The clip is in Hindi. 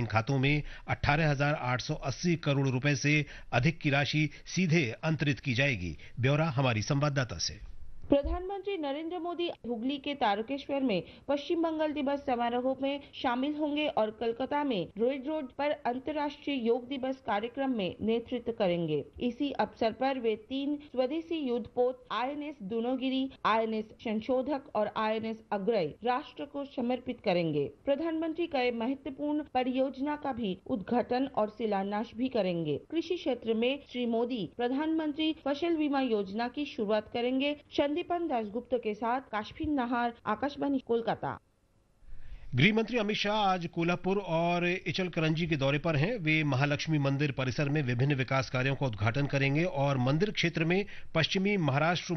खातों में 18,880 करोड़ रुपए से अधिक की राशि सीधे अंतरित की जाएगी। ब्यौरा हमारी संवाददाता से। प्रधानमंत्री नरेंद्र मोदी हुगली के तारकेश्वर में पश्चिम बंगाल दिवस समारोह में शामिल होंगे और कोलकाता में रोड पर अंतर्राष्ट्रीय योग दिवस कार्यक्रम में नेतृत्व करेंगे। इसी अवसर पर वे 3 स्वदेशी युद्धपोत आईएनएस दुनोगिरी, आईएनएस संशोधक और आईएनएस अग्रय राष्ट्र को समर्पित करेंगे। प्रधानमंत्री कई महत्वपूर्ण परियोजना का भी उद्घाटन और शिलान्यास भी करेंगे। कृषि क्षेत्र में श्री मोदी प्रधानमंत्री फसल बीमा योजना की शुरुआत करेंगे। संदीपन दासगुप्त के साथ काश्मीर नहार, आकाशवाणी कोलकाता। गृह मंत्री अमित शाह आज कोल्हापुर और इचलकरंजी के दौरे पर हैं। वे महालक्ष्मी मंदिर परिसर में विभिन्न विकास कार्यों का उद्घाटन करेंगे और मंदिर क्षेत्र में पश्चिमी महाराष्ट्र